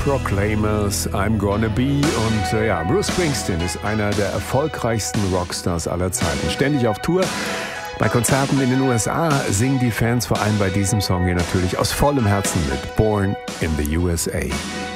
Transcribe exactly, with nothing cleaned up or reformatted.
Proclaimers, I'm Gonna Be. Und äh, ja, Bruce Springsteen ist einer der erfolgreichsten Rockstars aller Zeiten. Ständig auf Tour. Bei Konzerten in den U S A singen die Fans vor allem bei diesem Song hier natürlich aus vollem Herzen mit. Born in the U S A.